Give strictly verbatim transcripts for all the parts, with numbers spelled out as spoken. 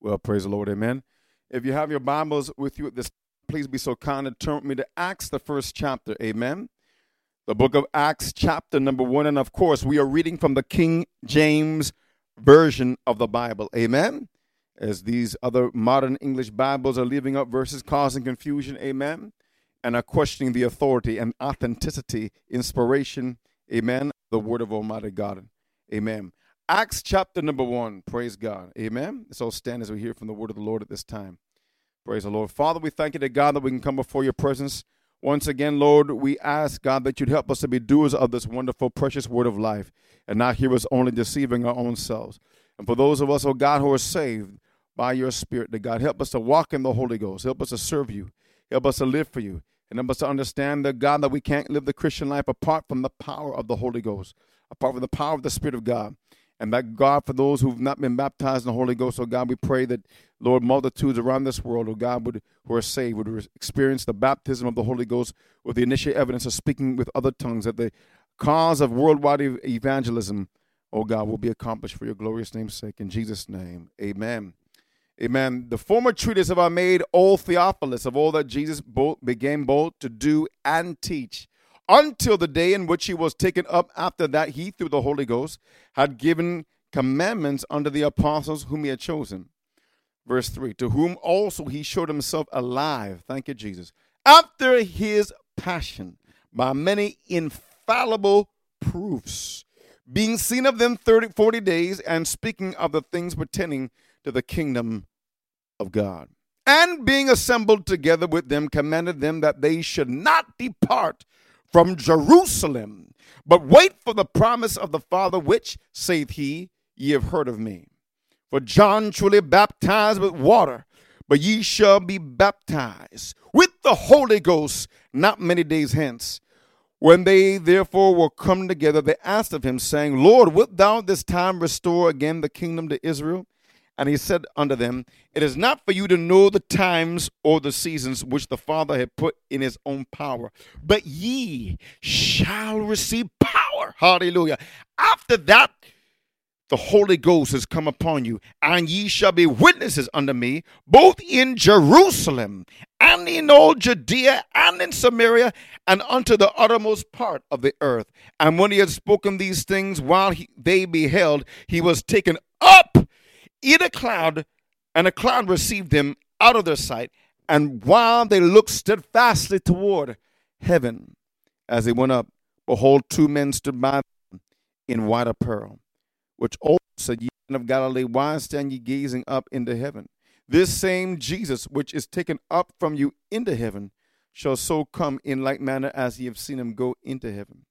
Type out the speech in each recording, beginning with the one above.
Well, praise the Lord, amen. If you have your Bibles with you at this, please be so kind and turn with me to Acts, the first chapter, amen. The book of Acts, chapter number one, and of course, we are reading from the King James Version of the Bible, amen. As these other modern English Bibles are leaving up verses causing confusion, amen, and are questioning the authority and authenticity, inspiration, amen, the word of Almighty God, amen. Acts chapter number one, praise God, amen. So stand as we hear from the word of the Lord at this time. Praise the Lord. Father, we thank you to God that we can come before your presence. Once again, Lord, we ask, God, that you'd help us to be doers of this wonderful, precious word of life and not hearers only deceiving our own selves. And for those of us, oh God, who are saved by your Spirit, that God, help us to walk in the Holy Ghost. Help us to serve you. Help us to live for you. And help us to understand, that God, that we can't live the Christian life apart from the power of the Holy Ghost, apart from the power of the Spirit of God. And that, God, for those who've not been baptized in the Holy Ghost, oh God, we pray that, Lord, multitudes around this world, oh God, would, who are saved, would experience the baptism of the Holy Ghost with the initial evidence of speaking with other tongues, that the cause of worldwide evangelism, oh God, will be accomplished for your glorious name's sake. In Jesus' name, amen. Amen. The former treatise have I made, O Theophilus, of all that Jesus both began both to do and teach, until the day in which he was taken up. After that, he, through the Holy Ghost, had given commandments unto the apostles whom he had chosen. Verse three, to whom also he showed himself alive, thank you, Jesus, after his passion, by many infallible proofs, being seen of them thirty, forty days, and speaking of the things pertaining to the kingdom of God. And being assembled together with them, commanded them that they should not depart from Jerusalem, but wait for the promise of the Father, which, saith he, ye have heard of me. For John truly baptized with water, but ye shall be baptized with the Holy Ghost not many days hence. When they therefore were come together, they asked of him, saying, Lord, wilt thou this time restore again the kingdom to Israel? And he said unto them, it is not for you to know the times or the seasons which the Father had put in his own power, but ye shall receive power. Hallelujah. After that, the Holy Ghost has come upon you, and ye shall be witnesses unto me, both in Jerusalem and in all Judea and in Samaria, and unto the uttermost part of the earth. And when he had spoken these things, while he, they beheld, he was taken up in a cloud, and a cloud received him out of their sight. And while they looked steadfastly toward heaven, as they went up, behold, two men stood by them in white apparel, which also said, ye men of Galilee, why stand ye gazing up into heaven? This same Jesus, which is taken up from you into heaven, shall so come in like manner as ye have seen him go into heaven.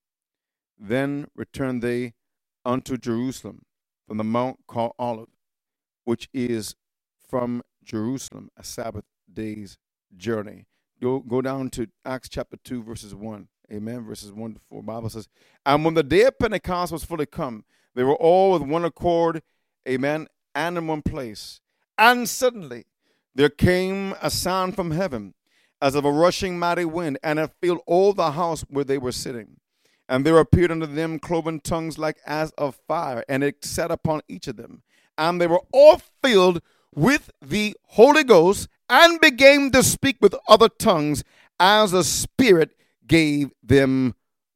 Then returned they unto Jerusalem from the mount called Olive, which is from Jerusalem a Sabbath day's journey. Go, go down to Acts chapter two, verses one. Amen. Verses one to four. Bible says, and when the day of Pentecost was fully come, they were all with one accord, amen, and in one place. And suddenly there came a sound from heaven, as of a rushing mighty wind, and it filled all the house where they were sitting. And there appeared unto them cloven tongues like as of fire, and it sat upon each of them. And they were all filled with the Holy Ghost, and began to speak with other tongues as the Spirit gave them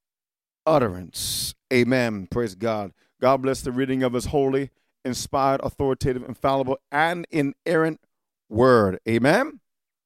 utterance. Amen. Praise God. God bless the reading of his holy, inspired, authoritative, infallible, and inerrant word. Amen.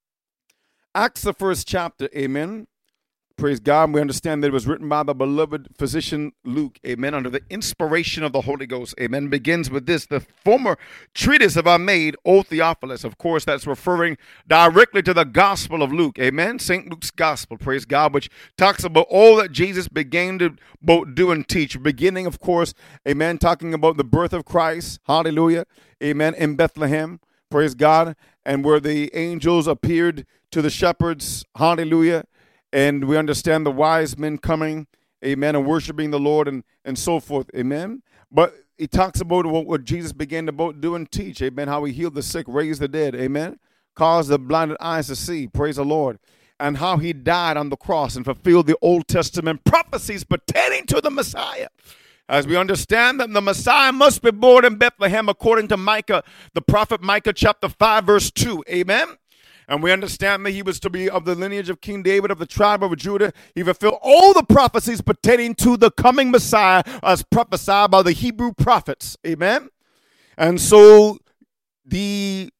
Acts, the first chapter. Amen. Praise God. We understand that it was written by the beloved physician Luke. Amen. Under the inspiration of the Holy Ghost. Amen. Begins with this. The former treatise have I made, O Theophilus. Of course, that's referring directly to the Gospel of Luke. Amen. Saint Luke's Gospel. Praise God. Which talks about all that Jesus began to both do and teach. Beginning, of course, amen, talking about the birth of Christ. Hallelujah. Amen. In Bethlehem. Praise God. And where the angels appeared to the shepherds. Hallelujah. And we understand the wise men coming, amen, and worshiping the Lord and, and so forth, amen. But he talks about what, what Jesus began to both do and teach, amen, how he healed the sick, raised the dead, amen, caused the blinded eyes to see, praise the Lord, and how he died on the cross and fulfilled the Old Testament prophecies pertaining to the Messiah. As we understand that the Messiah must be born in Bethlehem according to Micah, the prophet Micah chapter five, verse two. Amen. And we understand that he was to be of the lineage of King David, of the tribe of Judah. He fulfilled all the prophecies pertaining to the coming Messiah as prophesied by the Hebrew prophets. Amen. And so the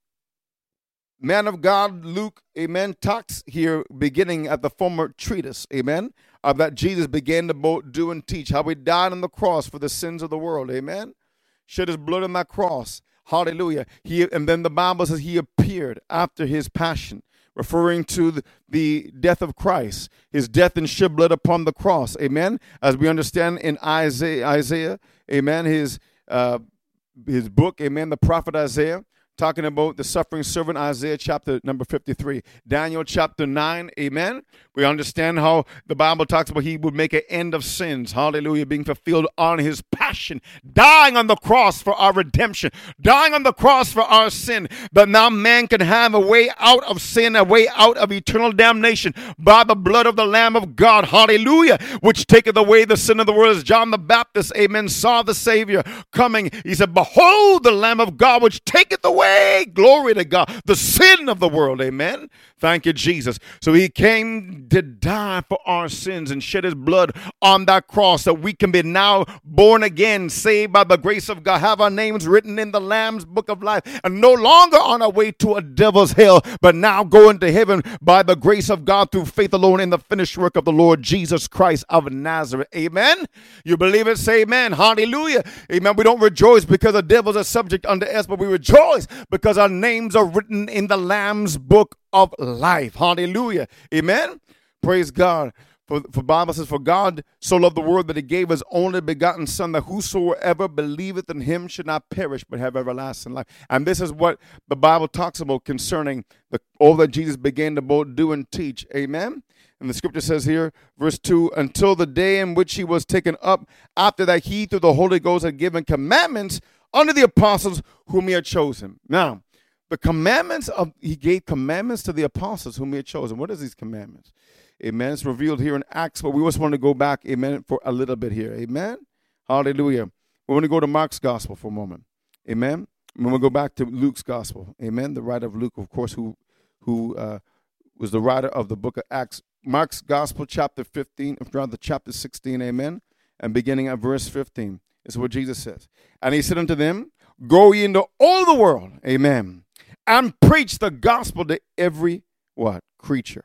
man of God, Luke, amen, talks here beginning at the former treatise, amen, of that Jesus began to both do and teach, how he died on the cross for the sins of the world, amen, shed his blood on that cross. Hallelujah. He, and then the Bible says he appeared after his passion, referring to the, the death of Christ, his death and shed blood upon the cross. Amen. As we understand in Isaiah, Isaiah, amen, his uh, his book, amen, the prophet Isaiah, talking about the suffering servant, Isaiah chapter number fifty-three. Daniel chapter nine, amen. We understand how the Bible talks about he would make an end of sins, hallelujah, being fulfilled on his passion, dying on the cross for our redemption, dying on the cross for our sin, that now man can have a way out of sin, a way out of eternal damnation by the blood of the Lamb of God, hallelujah, which taketh away the sin of the world. As John the Baptist, amen, saw the Savior coming, he said, behold the Lamb of God, which taketh away, glory to God, the sin of the world, amen. Thank you, Jesus. So he came to die for our sins and shed his blood on that cross that we can be now born again, saved by the grace of God, have our names written in the Lamb's book of life, and no longer on our way to a devil's hell, but now going to heaven by the grace of God through faith alone in the finished work of the Lord Jesus Christ of Nazareth. Amen. You believe it? Say amen. Hallelujah. Amen. We don't rejoice because the devils are subject unto us, but we rejoice because our names are written in the Lamb's book of life. Hallelujah. Amen. Praise God. For, for Bible says, for God so loved the world that he gave his only begotten son, that whosoever believeth in him should not perish but have everlasting life. And this is what the Bible talks about concerning the, all that Jesus began to both do and teach. Amen. And the scripture says here, verse two, until the day in which he was taken up, after that he through the Holy Ghost had given commandments unto the apostles whom he had chosen. Now, the commandments of, he gave commandments to the apostles whom he had chosen. What are these commandments? Amen. It's revealed here in Acts, but we just want to go back, amen, for a little bit here. Amen. Hallelujah. We want to go to Mark's gospel for a moment. Amen. And we'll go back to Luke's gospel. Amen. The writer of Luke, of course, who who uh, was the writer of the book of Acts. Mark's gospel, chapter fifteen, rather chapter sixteen, amen, and beginning at verse fifteen. This is what Jesus says. And he said unto them, go ye into all the world, amen, and preach the gospel to every, what, creature.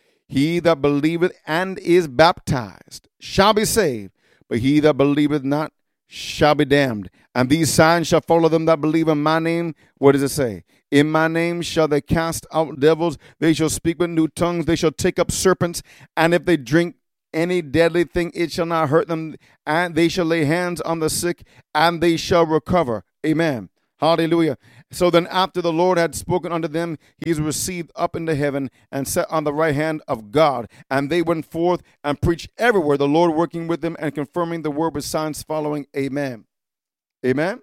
He that believeth and is baptized shall be saved, but he that believeth not shall be damned. And these signs shall follow them that believe in my name. What does it say? In my name shall they cast out devils. They shall speak with new tongues. They shall take up serpents. And if they drink any deadly thing, it shall not hurt them. And they shall lay hands on the sick, and they shall recover. Amen. Hallelujah. So then after the Lord had spoken unto them, he is received up into heaven and set on the right hand of God. And they went forth and preached everywhere, the Lord working with them and confirming the word with signs following. Amen. Amen.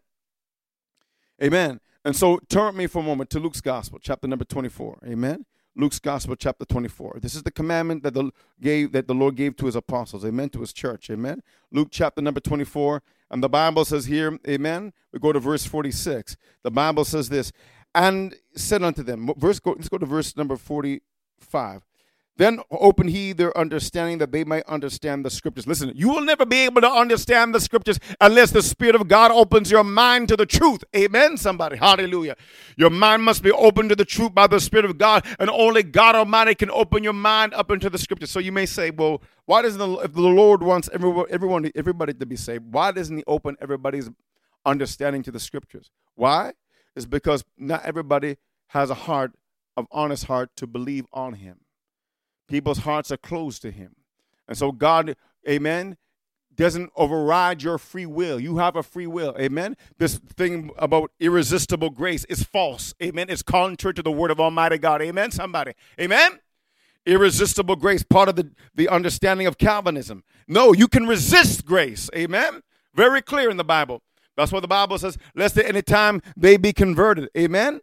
Amen. And so turn with me for a moment to Luke's gospel, chapter number twenty-four. Amen. Luke's gospel, chapter twenty-four. This is the commandment that the gave that the Lord gave to his apostles. Amen. To his church. Amen. Luke chapter number twenty-four. And the Bible says here, amen. We go to verse forty-six. The Bible says this, and said unto them, verse, go, let's go to verse number forty-five. Then open he their understanding that they might understand the scriptures. Listen, you will never be able to understand the scriptures unless the Spirit of God opens your mind to the truth. Amen, somebody. Hallelujah. Your mind must be open to the truth by the Spirit of God, and only God Almighty can open your mind up into the scriptures. So you may say, well, why doesn't the, if the Lord wants everyone, everyone, everybody to be saved, why doesn't he open everybody's understanding to the scriptures? Why? It's because not everybody has a heart of honest heart to believe on him. People's hearts are closed to him. And so God, amen, doesn't override your free will. You have a free will, amen. This thing about irresistible grace is false, amen. It's contrary to the word of Almighty God, amen, somebody, amen. Irresistible grace, part of the, the understanding of Calvinism. No, you can resist grace, amen. Very clear in the Bible. That's what the Bible says, lest at any time they be converted, amen.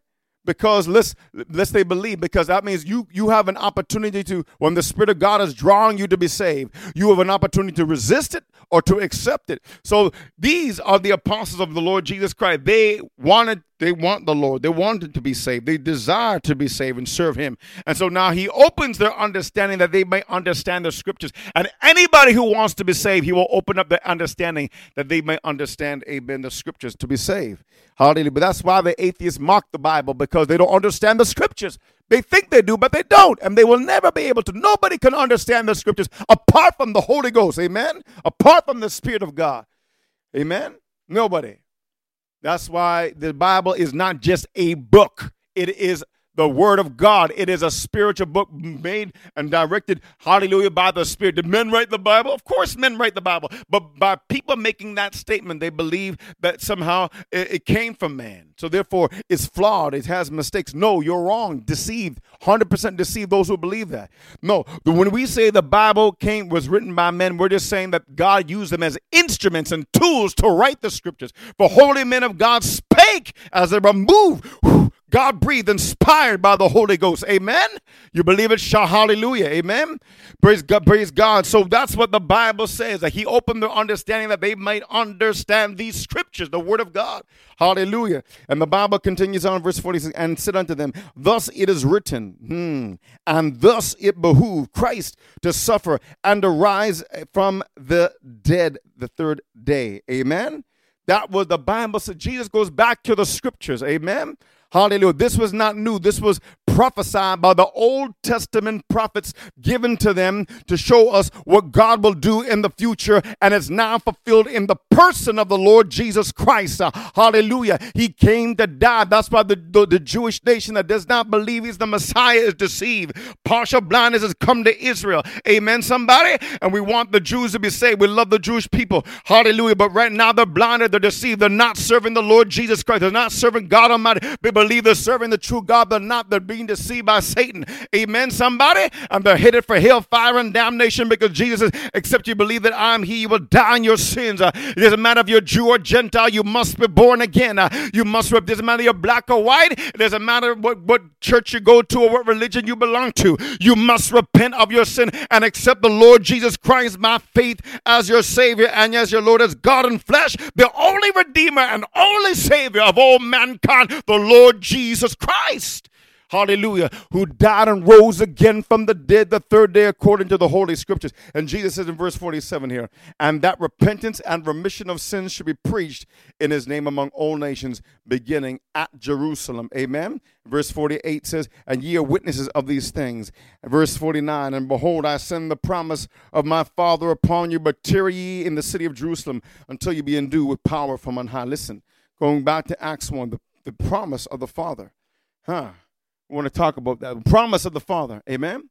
because let's, let's they believe, because that means you, you have an opportunity to, when the Spirit of God is drawing you to be saved, you have an opportunity to resist it or to accept it. So these are the apostles of the Lord Jesus Christ. They wanted, they want the Lord. They wanted to be saved. They desire to be saved and serve him. And so now he opens their understanding that they may understand the scriptures. And anybody who wants to be saved, he will open up their understanding that they may understand, amen, the scriptures to be saved. Hallelujah. But that's why the atheists mock the Bible, because they don't understand the scriptures. They think they do, but they don't. And they will never be able to. Nobody can understand the scriptures apart from the Holy Ghost. Amen. Apart from the Spirit of God. Amen. Nobody. That's why the Bible is not just a book. It is the Word of God. It is a spiritual book made and directed, hallelujah, by the Spirit. Did men write the Bible? Of course men write the Bible. But by people making that statement, they believe that somehow it, it came from man. So therefore, it's flawed. It has mistakes. No, you're wrong. Deceived. one hundred percent deceived those who believe that. No, when we say the Bible came was written by men, we're just saying that God used them as instruments and tools to write the scriptures. For holy men of God spake as they were moved. God breathed, inspired by the Holy Ghost. Amen. You believe it? Shout hallelujah. Amen. Praise God. Praise God. So that's what the Bible says, that he opened their understanding that they might understand these scriptures, the word of God. Hallelujah. And the Bible continues on, verse forty-six, and said unto them, thus it is written, hmm, and thus it behooved Christ to suffer and to rise from the dead the third day. Amen. That was the Bible. So Jesus goes back to the scriptures. Amen. Hallelujah. This was not new. This was prophesied by the Old Testament prophets given to them to show us what God will do in the future. And it's now fulfilled in the person of the Lord Jesus Christ. Uh, hallelujah. He came to die. That's why the, the, the Jewish nation that does not believe he's the Messiah is deceived. Partial blindness has come to Israel. Amen, somebody? And we want the Jews to be saved. We love the Jewish people. Hallelujah. But right now they're blinded. They're deceived. They're not serving the Lord Jesus Christ. They're not serving God Almighty. They believe they're serving the true God. They're not. They're being deceived by Satan. Amen, somebody? And they're headed for hellfire and damnation, because Jesus says, except you believe that I'm he, you will die in your sins. Uh, it doesn't matter if you're Jew or Gentile. You must be born again. Uh, you must, it doesn't matter if you're black or white. It doesn't matter what, what church you go to or what religion you belong to. You must repent of your sin and accept the Lord Jesus Christ by faith as your Savior and as your Lord, as God in flesh, the only Redeemer and only Savior of all mankind, the Lord Jesus Christ. Hallelujah, who died and rose again from the dead the third day according to the Holy Scriptures. And Jesus says in verse forty-seven here, and that repentance and remission of sins should be preached in his name among all nations, beginning at Jerusalem. Amen. Verse forty-eight says, and ye are witnesses of these things. And verse forty-nine, and behold, I send the promise of my Father upon you, but tarry ye in the city of Jerusalem until you be endued with power from on high. Listen, going back to Acts one, the, the promise of the Father. Huh. I want to talk about that. The promise of the Father. Amen.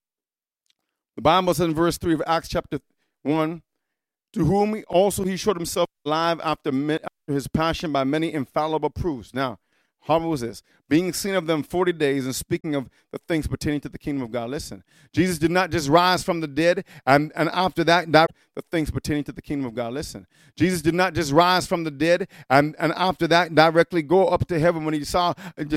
The Bible says in verse three of Acts chapter one, to whom he also he showed himself alive after, after his passion by many infallible proofs. Now, how was this? Being seen of them forty days and speaking of the things pertaining to the kingdom of God. Listen, Jesus did not just rise from the dead and, and after that, that the things pertaining to the kingdom of God. Listen, Jesus did not just rise from the dead and, and after that directly go up to heaven when he saw